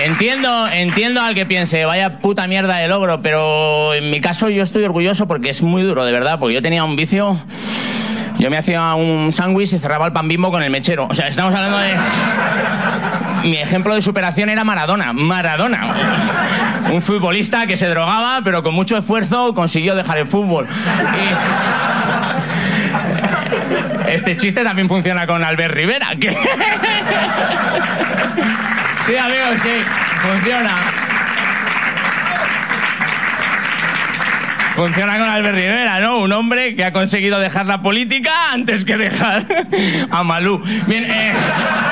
Entiendo al que piense, vaya puta mierda de logro, pero en mi caso yo estoy orgulloso porque es muy duro, de verdad, porque yo tenía un vicio. Yo me hacía un sándwich y cerraba el pan Bimbo con el mechero. O sea, estamos hablando de... Mi ejemplo de superación era Maradona. Un futbolista que se drogaba, pero con mucho esfuerzo consiguió dejar el fútbol. Y... Este chiste también funciona con Albert Rivera. Que... Sí, amigos, sí. Funciona. Funciona con Albert Rivera, ¿no? Un hombre que ha conseguido dejar la política antes que dejar a Malú. Bien,